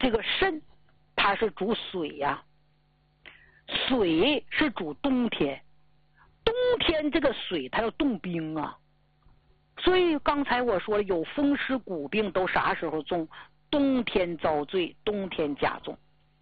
这个肾它是主水呀，水是主冬天，冬天这个水它要冻冰啊，所以刚才我说了，有风湿骨病都啥时候重？冬天遭罪，冬天加重。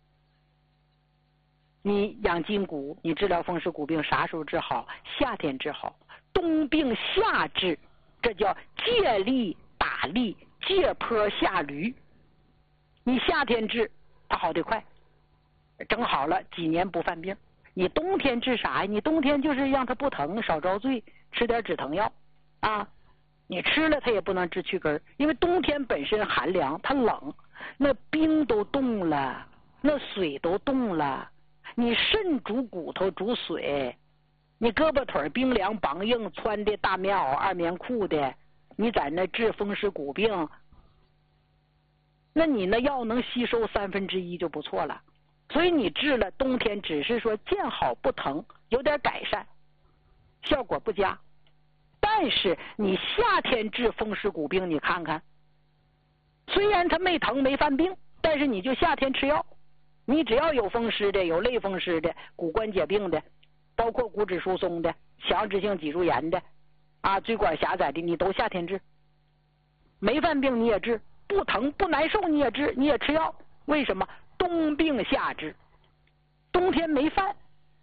你养筋骨，你治疗风湿骨病啥时候治好？夏天治好。冬病夏治，这叫借力打力，借坡下驴。你夏天治，它好得快，整好了几年不犯病。你冬天治啥呀？你冬天就是让它不疼，少遭罪，吃点止疼药啊。你吃了它也不能治躯根，因为冬天本身寒凉，它冷，那冰都冻了，那水都冻了。你肾主骨头主水，你胳膊腿冰凉梆硬，穿的大棉袄二棉裤的，你在那治风湿骨病，那你那药能吸收1/3就不错了。所以你治了冬天只是说见好不疼，有点改善，效果不佳。但是你夏天治风湿骨病，你看看，虽然它没疼没犯病，但是你就夏天吃药，你只要有风湿的，有类风湿的，骨关节病的，包括骨质疏松的，强直性脊柱炎的啊，椎管狭窄的，你都夏天治，没犯病你也治，不疼不难受你也治，你也吃药。为什么？冬病夏治，冬天没犯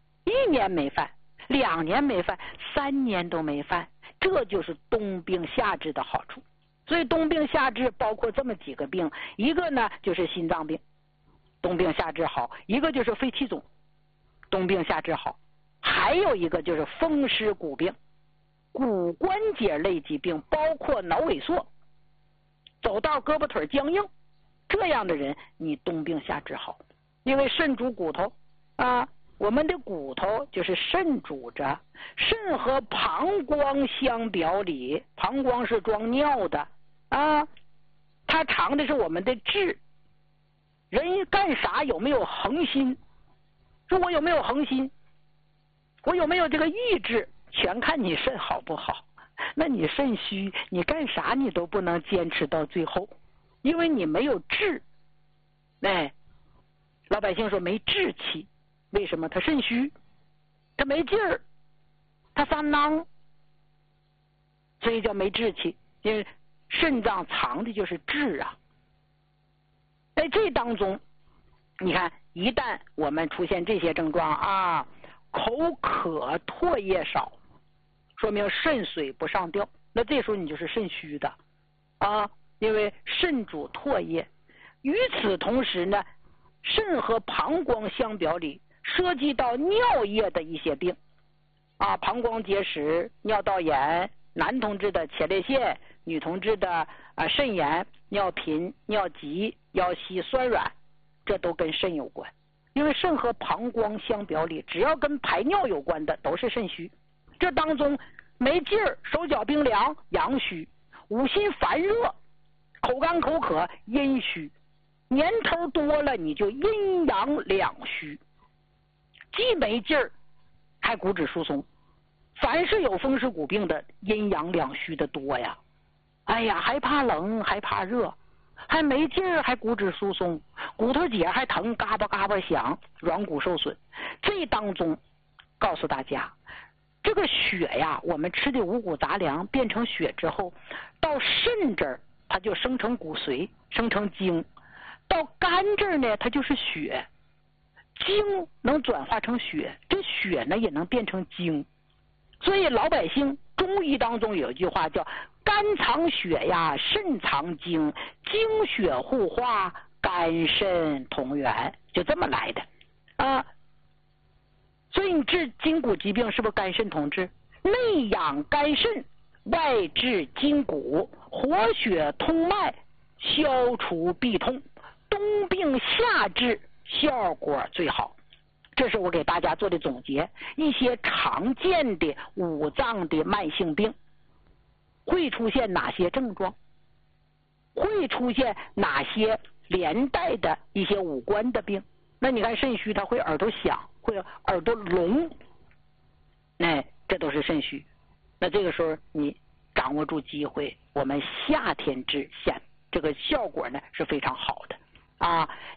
，1年没犯，2年没犯，3年都没犯，这就是冬病夏治的好处。所以冬病夏治包括这么几个病，一个呢就是心脏病，冬病夏治好；一个就是肺气肿，冬病夏治好；还有一个就是风湿骨病，骨关节类疾病，包括脑萎缩，走道胳膊腿僵硬，这样的人你冬病夏治好。因为肾主骨头啊，我们的骨头就是肾主着，肾和膀胱相表里，膀胱是装尿的啊，它藏的是我们的志。人干啥有没有恒心？说我有没有恒心，我有没有这个意志，全看你肾好不好。那你肾虚，你干啥你都不能坚持到最后，因为你没有志。哎，老百姓说没志气，为什么？他肾虚，他没劲儿，他发囊，所以叫没志气。因为肾脏藏的就是志啊。在这当中，你看，一旦我们出现这些症状啊，口渴唾液少，说明肾水不上调，那这时候你就是肾虚的啊，因为肾主唾液。与此同时呢，肾和膀胱相表里，涉及到尿液的一些病啊，膀胱结石、尿道炎，男同志的前列腺，女同志的肾炎、尿频、尿急、腰膝酸软，这都跟肾有关。因为肾和膀胱相表里，只要跟排尿有关的都是肾虚。这当中没劲儿、手脚冰凉，阳虚；五心烦热，口干口渴，阴虚。年头多了，你就阴阳两虚，既没劲儿，还骨质疏松。凡是有风湿骨病的，阴阳两虚的多呀。哎呀，还怕冷，还怕热，还没劲儿，还骨质疏松，骨头节还疼，嘎巴嘎巴响，软骨受损。这当中告诉大家，这个血呀，我们吃的五谷杂粮变成血之后，到肾这儿它就生成骨髓，生成精；到肝这儿呢，它就是血。精能转化成血，这血呢也能变成精。所以老百姓中医当中有一句话叫肝藏血呀，肾藏精，精血互化，肝肾同源，就这么来的啊。所以你治筋骨疾病是不是肝肾同治？内养肝肾，外治筋骨，活血通脉，消除痹痛，冬病夏治，效果最好。这是我给大家做的总结，一些常见的五脏的慢性病会出现哪些症状，会出现哪些连带的一些五官的病。那你看肾虚它会耳朵响，会耳朵聋，哎，这都是肾虚。那这个时候你掌握住机会，我们夏天治这个效果呢是非常好的啊。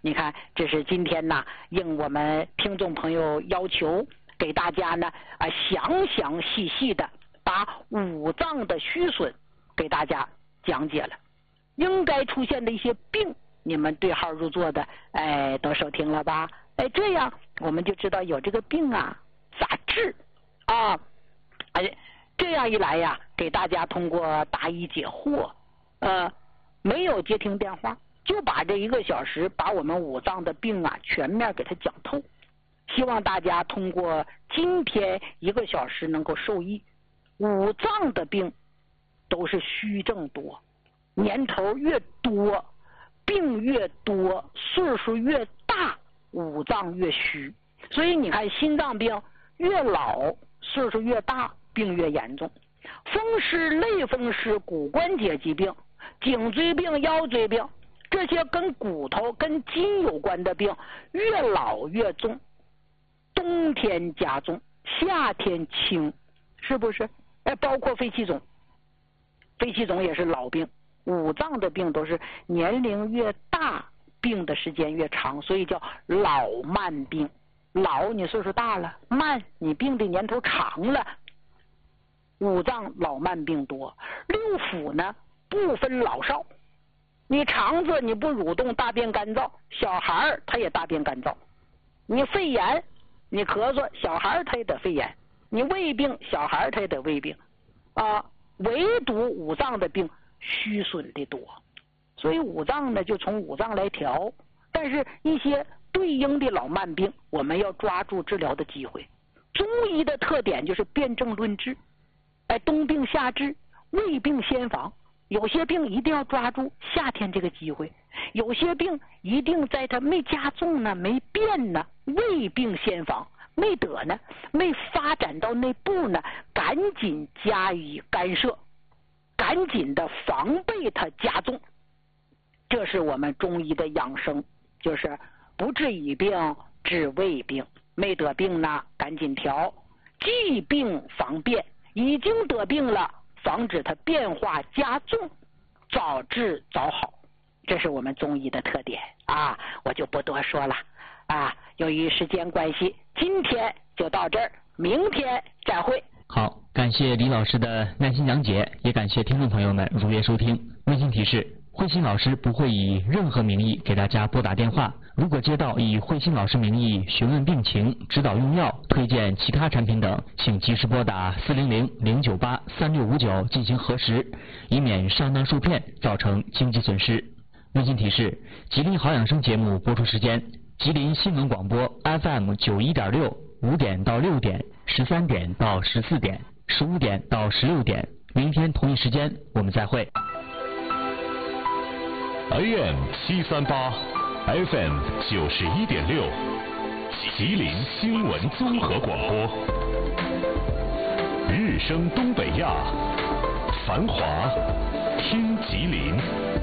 你看，这是今天呢，应我们听众朋友要求，给大家呢详详细细的把五脏的虚损给大家讲解了，应该出现的一些病，你们对号入座的都收听了吧？这样我们就知道有这个病啊咋治啊？这样一来呀，给大家通过答疑解惑，没有接听电话，就把这1个小时把我们五脏的病啊全面给它讲透。希望大家通过今天1个小时能够受益。五脏的病都是虚症多，年头越多，病越多，岁数越大，五脏越虚。所以你看，心脏病越老，岁数越大，病越严重。风湿、类风湿、骨关节疾病、颈椎病、腰椎病，这些跟骨头、跟筋有关的病，越老越重，冬天加重，夏天轻，是不是？包括肺气肿，肺气肿也是老病。五脏的病都是年龄越大，病的时间越长，所以叫老慢病。老你岁数大了，慢你病的年头长了。五脏老慢病多。六腑呢不分老少，你肠子你不蠕动，大便干燥，小孩他也大便干燥。你肺炎，你咳嗽，小孩他也得肺炎。你胃病，小孩他也得胃病唯独五脏的病虚损的多，所以五脏呢就从五脏来调。但是一些对应的老慢病，我们要抓住治疗的机会。中医的特点就是辨证论治，冬病夏治，未病先防。有些病一定要抓住夏天这个机会，有些病一定在它没加重呢，没变呢，未病先防，没得呢，没发展到那步呢，赶紧加以干涉，赶紧的防备它加重。这是我们中医的养生，就是不治已病，治未病。没得病呢，赶紧调，既病防变，已经得病了，防止它变化加重，早治早好。这是我们中医的特点我就不多说了由于时间关系，今天就到这儿，明天再会。 好，感谢李老师的耐心讲解，也感谢听众朋友们如约收听。温馨提示，慧心老师不会以任何名义给大家拨打电话，如果接到以慧心老师名义询问病情、指导用药、推荐其他产品等，请及时拨打400-098-3659进行核实，以免上当受骗造成经济损失。温馨提示，吉林好养生节目播出时间：吉林新闻广播 FM91.6 5点到6点，13点到14点，15点到16点。明天同一时间我们再会。 AM 738 FM 91.6，吉林新闻综合广播。日升东北亚，繁华听吉林。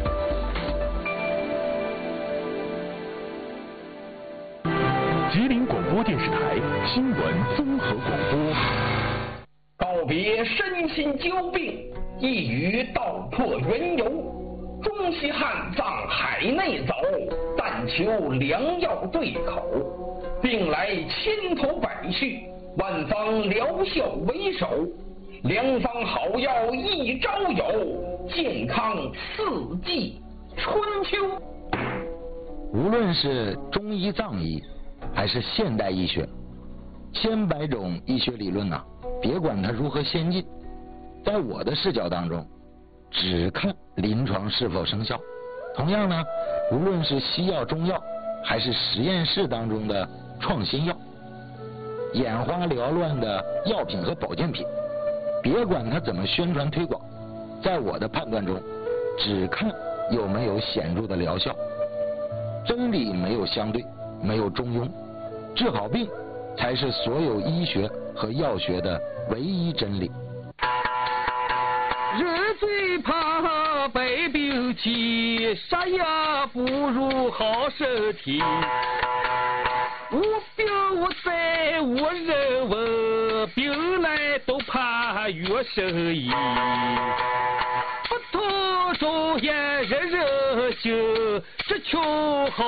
吉林广播电视台新闻综合广播。 告别身心交病，一语道破缘由。中西汉藏海内走，但求良药对口。病来千头百绪，万方疗效为首。良方好药一朝有，健康四季春秋。 无论是中医藏医还是现代医学，千百种医学理论别管它如何先进，在我的视角当中，只看临床是否生效。同样呢，无论是西药、中药，还是实验室当中的创新药，眼花缭乱的药品和保健品，别管它怎么宣传推广，在我的判断中，只看有没有显著的疗效。真理没有相对，没有中庸，治好病才是所有医学和药学的唯一真理。 人最怕百病起，啥也不如好身体。无病无灾无人问，病来都怕药生医。不图中药人人行，只求好